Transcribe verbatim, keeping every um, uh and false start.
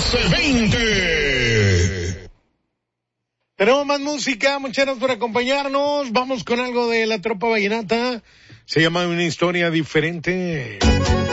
doce veinte. Tenemos más música, muchas gracias por acompañarnos. Vamos con algo de la Tropa Vallenata. Se llama Una Historia Diferente.